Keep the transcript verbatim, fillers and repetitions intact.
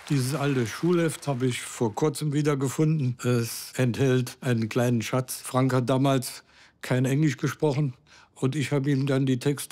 Dieses alte Schulheft habe ich vor kurzem wiedergefunden. Es enthält einen kleinen Schatz. Frank hat damals kein Englisch gesprochen und ich habe ihm dann die Texte